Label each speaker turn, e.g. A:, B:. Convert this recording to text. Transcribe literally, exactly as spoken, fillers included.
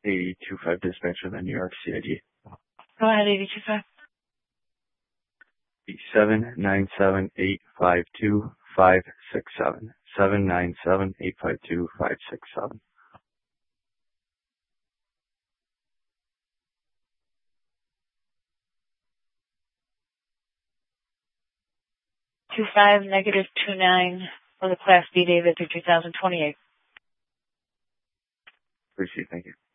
A: eighty two five dispatcher, the New York C I D.
B: Go ahead, eighty two five.
A: Seven nine seven eight five two five six seven. Seven nine seven eight five two five six seven.
B: Two five negative two nine for the Class B David through two thousand twenty eight.
A: Appreciate it. Thank you.